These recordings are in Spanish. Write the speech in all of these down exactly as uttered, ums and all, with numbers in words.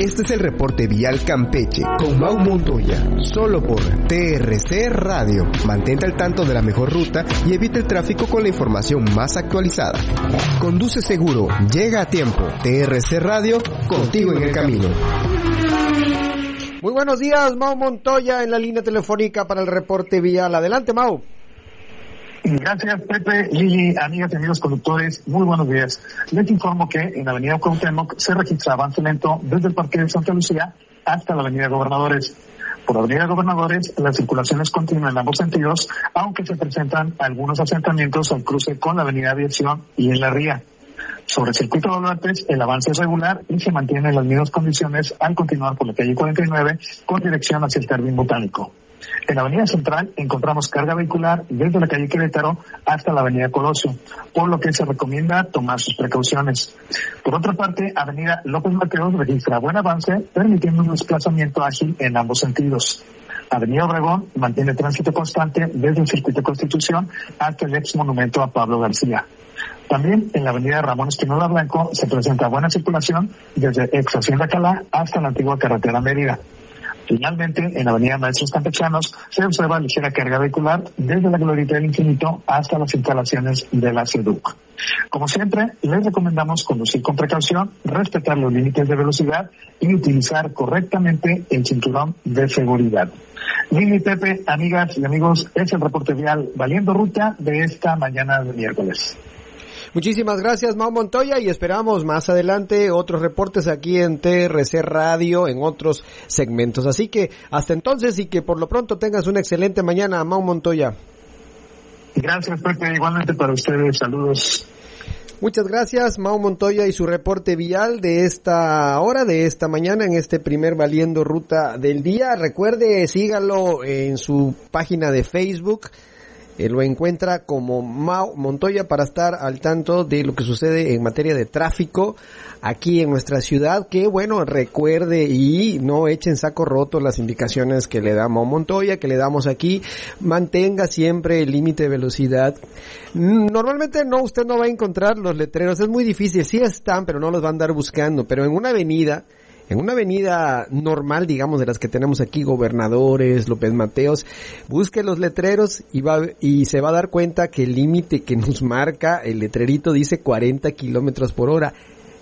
Este es el reporte vial Campeche con Mau Montoya, solo por T R C Radio. Mantente al tanto de la mejor ruta y evita el tráfico con la información más actualizada. Conduce seguro, llega a tiempo. T R C Radio, contigo en el camino. Muy buenos días, Mau Montoya en la línea telefónica para el reporte vial. Adelante, Mau. Gracias, Pepe, Lili, amigas y amigos conductores, muy buenos días. Les informo que en la avenida Cuauhtémoc se registra avance lento desde el Parque de Santa Lucía hasta la avenida Gobernadores. Por la avenida Gobernadores, la circulación es continua en ambos sentidos, aunque se presentan algunos asentamientos al cruce con la avenida Aviación y en la Ría. Sobre el circuito de Baluartes, el avance es regular y se mantiene en las mismas condiciones al continuar por la calle cuarenta y nueve con dirección hacia el Jardín Botánico. En la avenida Central encontramos carga vehicular desde la calle Querétaro hasta la avenida Colosio, por lo que se recomienda tomar sus precauciones. Por otra parte, avenida López Mateos registra buen avance, permitiendo un desplazamiento ágil en ambos sentidos. Avenida Obregón mantiene tránsito constante desde el circuito Constitución hasta el ex monumento a Pablo García. También en la avenida Ramón Espinola Blanco se presenta buena circulación desde ex Hacienda Calá hasta la antigua carretera Mérida. Finalmente, en la avenida Maestros Campechanos se observa ligera carga vehicular desde la Glorieta del Infinito hasta las instalaciones de la SEDUC. Como siempre, les recomendamos conducir con precaución, respetar los límites de velocidad y utilizar correctamente el cinturón de seguridad. Lili, Pepe, amigas y amigos, es el reporte vial Valiendo Ruta de esta mañana de miércoles. Muchísimas gracias, Mau Montoya, y esperamos más adelante otros reportes aquí en T R C Radio en otros segmentos. Así que hasta entonces y que por lo pronto tengas una excelente mañana, Mau Montoya. Gracias, Pepe, igualmente para ustedes, saludos. Muchas gracias, Mau Montoya y su reporte vial de esta hora, de esta mañana, en este primer Valiendo Ruta del día. Recuerde, sígalo en su página de Facebook. Eh, lo encuentra como Mau Montoya para estar al tanto de lo que sucede en materia de tráfico aquí en nuestra ciudad. Que bueno, recuerde y no echen saco roto las indicaciones que le da Mau Montoya, que le damos aquí. Mantenga siempre el límite de velocidad. Normalmente no, usted no va a encontrar los letreros, es muy difícil, sí están, pero no los va a andar buscando. Pero en una avenida, en una avenida normal, digamos, de las que tenemos aquí, Gobernadores, López Mateos, busque los letreros y va y se va a dar cuenta que el límite que nos marca el letrerito dice cuarenta kilómetros por hora.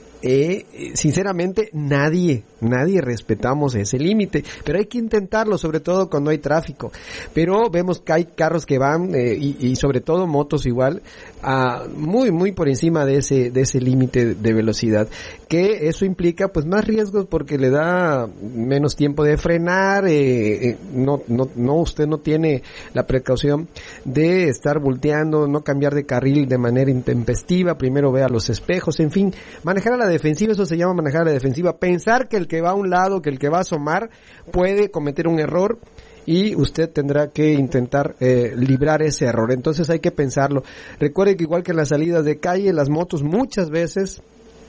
Eh, sinceramente nadie, nadie respetamos ese límite, pero hay que intentarlo, sobre todo cuando hay tráfico. Pero vemos que hay carros que van eh, y, y sobre todo motos igual, a muy muy por encima de ese de ese límite de velocidad, que eso implica pues más riesgos porque le da menos tiempo de frenar, eh, eh, no no no usted no tiene la precaución de estar volteando, no cambiar de carril de manera intempestiva, primero vea los espejos, en fin, manejar a la defensiva, eso se llama manejar a la defensiva, pensar que el que va a un lado, que el que va a asomar puede cometer un error y usted tendrá que intentar eh, librar ese error. Entonces hay que pensarlo. Recuerde que igual que en las salidas de calle, las motos muchas veces,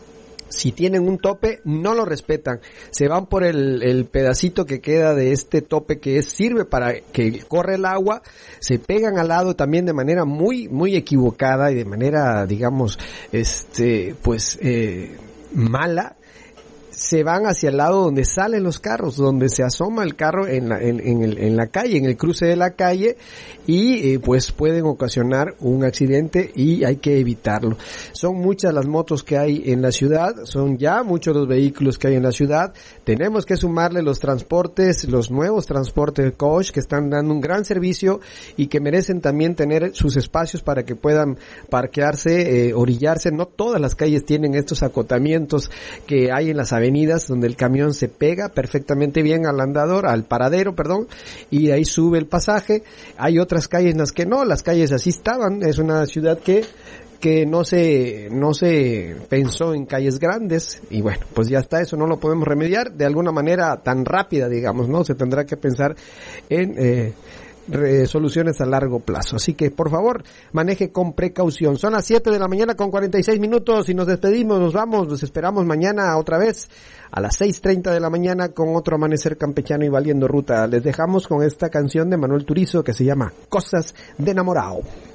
si tienen un tope, no lo respetan. Se van por el, el pedacito que queda de este tope que es, sirve para que corre el agua, se pegan al lado también de manera muy, muy equivocada y de manera, digamos, este, pues, eh, mala. Se van hacia el lado donde salen los carros, donde se asoma el carro en la, en, en, el, en la calle, en el cruce de la calle, y eh, pues pueden ocasionar un accidente y hay que evitarlo. Son muchas las motos que hay en la ciudad, son ya muchos los vehículos que hay en la ciudad. Tenemos que sumarle los transportes, los nuevos transportes coach que están dando un gran servicio y que merecen también tener sus espacios para que puedan parquearse, eh, orillarse. No todas las calles tienen estos acotamientos que hay en las avenidas donde el camión se pega perfectamente bien al andador, al paradero, perdón, y de ahí sube el pasaje. Hay otras calles en las que no, las calles así estaban. Es una ciudad que que no se no se pensó en calles grandes y bueno, pues ya está, eso no lo podemos remediar de alguna manera tan rápida, digamos, ¿no? Se tendrá que pensar en eh, soluciones a largo plazo. Así que, por favor, maneje con precaución. Son las siete de la mañana con cuarenta y seis minutos y nos despedimos, nos vamos, los esperamos mañana otra vez a las seis treinta de la mañana con otro Amanecer Campechano y Valiendo Ruta. Les dejamos con esta canción de Manuel Turizo que se llama Cosas de Enamorado.